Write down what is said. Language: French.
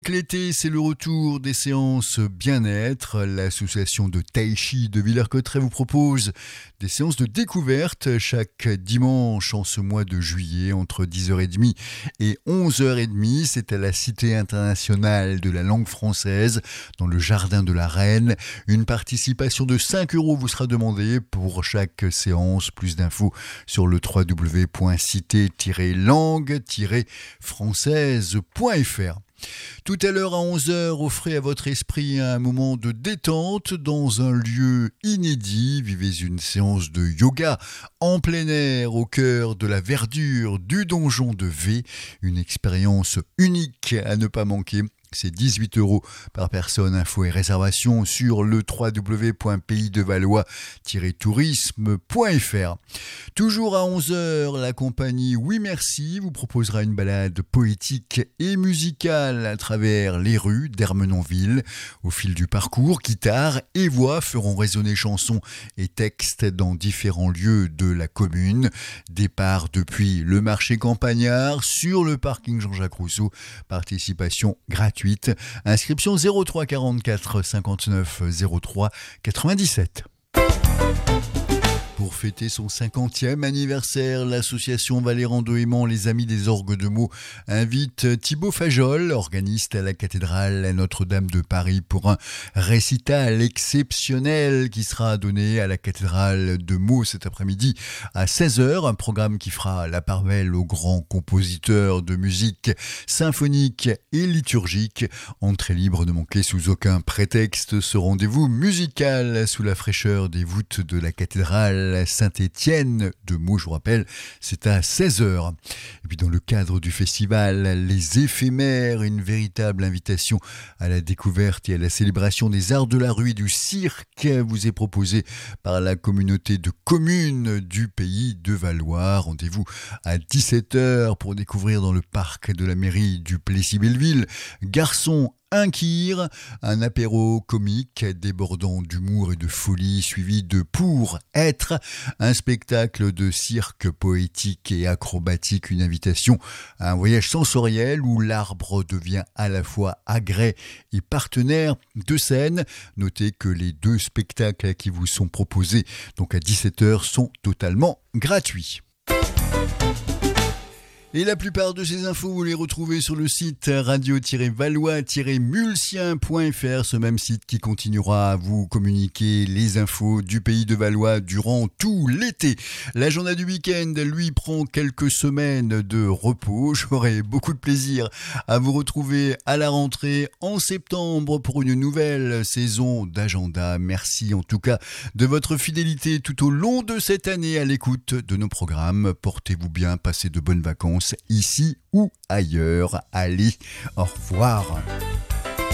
L'été, c'est le retour des séances bien-être. L'association de Tai Chi de Villers-Cotterêts vous propose des séances de découverte chaque dimanche en ce mois de juillet entre 10h30 et 11h30. C'est à la Cité internationale de la langue française dans le jardin de la Reine. Une participation de 5 € vous sera demandée pour chaque séance. Plus d'infos sur le www.cité-langue-française.fr. Tout à l'heure à 11h, offrez à votre esprit un moment de détente dans un lieu inédit. Vivez une séance de yoga en plein air au cœur de la verdure du donjon de V. Une expérience unique à ne pas manquer. C'est 18 € par personne. Infos et réservations sur le www.paysdevalois-tourisme.fr. Toujours à 11h, la compagnie Oui Merci vous proposera une balade poétique et musicale à travers les rues d'Ermenonville. Au fil du parcours, guitare et voix feront résonner chansons et textes dans différents lieux de la commune. Départ depuis le marché campagnard sur le parking Jean-Jacques Rousseau. Participation gratuite. Inscription 03 44 59 03 97. Pour fêter son 50e anniversaire, l'association Valéran Aimant, les Amis des Orgues de Meaux, invite Thibaut Fajol, organiste à la cathédrale Notre-Dame de Paris, pour un récital exceptionnel qui sera donné à la cathédrale de Meaux cet après-midi à 16h. Un programme qui fera la part belle aux grands compositeurs de musique symphonique et liturgique. Entrée libre, ne manquez sous aucun prétexte ce rendez-vous musical sous la fraîcheur des voûtes de la cathédrale Saint-Étienne de Meaux, je vous rappelle, c'est à 16h. Et puis dans le cadre du festival Les Éphémères, une véritable invitation à la découverte et à la célébration des arts de la rue et du cirque vous est proposée par la communauté de communes du Pays de Valois. Rendez-vous à 17h pour découvrir dans le parc de la mairie du Plessis-Belleville Garçon un kir, un apéro comique débordant d'humour et de folie, suivi de Pour être, un spectacle de cirque poétique et acrobatique, une invitation à un voyage sensoriel où l'arbre devient à la fois agrès et partenaire de scène. Notez que les 2 spectacles qui vous sont proposés donc à 17h sont totalement gratuits. Et la plupart de ces infos, vous les retrouvez sur le site radio-valois-mulsien.fr, ce même site qui continuera à vous communiquer les infos du Pays de Valois durant tout l'été. L'agenda du week-end, lui, prend quelques semaines de repos. J'aurai beaucoup de plaisir à vous retrouver à la rentrée en septembre pour une nouvelle saison d'agenda. Merci en tout cas de votre fidélité tout au long de cette année à l'écoute de nos programmes. Portez-vous bien, passez de bonnes vacances ici ou ailleurs. Allez, au revoir.